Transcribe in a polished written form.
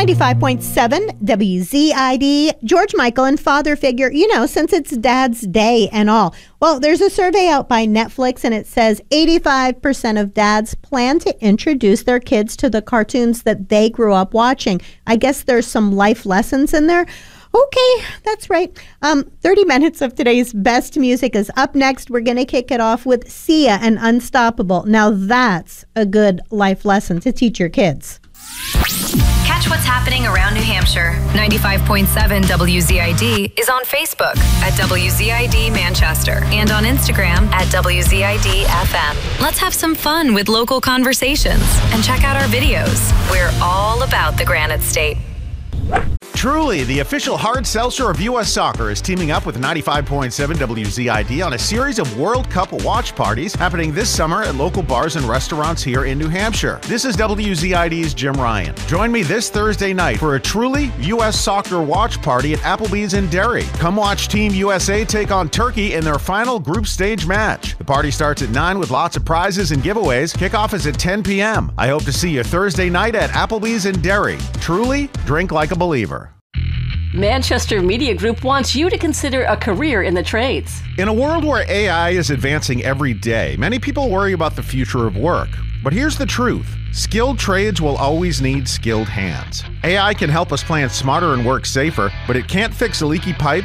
95.7 WZID, George Michael and father figure, since it's Dad's Day and all. Well, there's a survey out by Netflix, and it says 85% of dads plan to introduce their kids to the cartoons that they grew up watching. I guess there's some life lessons in there. Okay, that's right. 30 minutes of today's best music is up next. We're going to kick it off with Sia and Unstoppable. Now that's a good life lesson to teach your kids. Catch what's happening around New Hampshire. 95.7 WZID is on Facebook at WZID Manchester and on Instagram at WZID FM. Let's have some fun with local conversations and check out our videos. We're all about the Granite State. Truly, the official hard seltzer of U.S. Soccer is teaming up with 95.7 WZID on a series of World Cup watch parties happening this summer at local bars and restaurants here in New Hampshire. This is WZID's Jim Ryan. Join me this Thursday night for a truly U.S. Soccer watch party at Applebee's in Derry. Come watch Team USA take on Turkey in their final group stage match. The party starts at 9 with lots of prizes and giveaways. Kickoff is at 10 p.m. I hope to see you Thursday night at Applebee's in Derry. Truly, drink like a believer. Manchester Media Group wants you to consider a career in the trades. In a world where AI is advancing every day, many people worry about the future of work. But here's the truth. Skilled trades will always need skilled hands. AI can help us plan smarter and work safer, but it can't fix a leaky pipe,